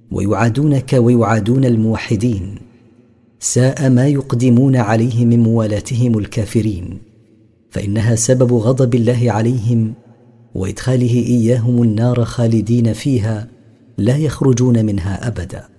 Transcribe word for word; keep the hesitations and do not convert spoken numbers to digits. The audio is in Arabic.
ويعادونك ويعادون الموحدين. ساء ما يقدمون عليه من موالاتهم الكافرين، فإنها سبب غضب الله عليهم وإدخاله إياهم النار خالدين فيها لا يخرجون منها أبدا.